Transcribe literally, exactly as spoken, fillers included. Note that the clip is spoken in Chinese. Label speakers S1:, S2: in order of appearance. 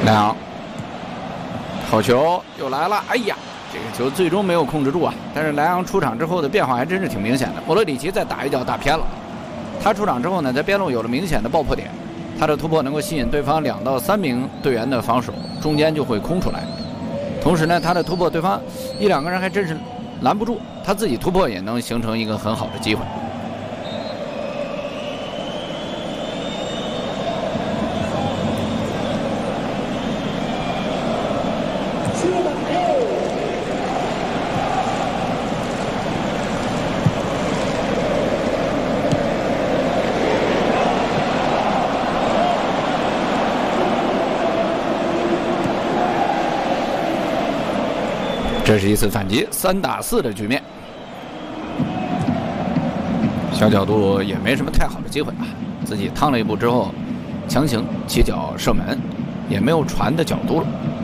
S1: 莱昂，好球又来了！哎呀，这个球最终没有控制住啊！但是莱昂出场之后的变化还真是挺明显的。莫德里奇再打一脚打偏了，他出场之后呢，在边路有了明显的爆破点，他的突破能够吸引对方两到三名队员的防守，中间就会空出来。同时呢，他的突破对方一两个人还真是拦不住，他自己突破也能形成一个很好的机会。这是一次反击，三打四的局面，小角度也没什么太好的机会啊，自己趟了一步之后，强行起脚射门，也没有传的角度了。